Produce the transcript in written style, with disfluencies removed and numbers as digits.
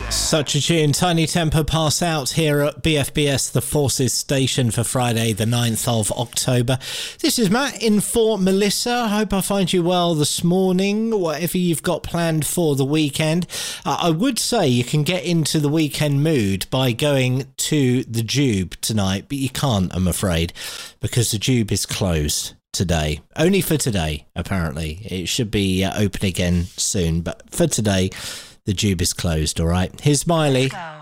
Such a tune. Tiny Temper Pass Out here at BFBS, the Forces Station, for Friday the 9th of October. This is Matt in for Melissa. I hope I find you well this morning, whatever you've got planned for the weekend. I would say you can get into the weekend mood by going to the Jube tonight, but you can't, I'm afraid, because the Jube is closed today. Only for today, apparently. It should be open again soon, but for today, the Jube is closed, all right? Here's Miley.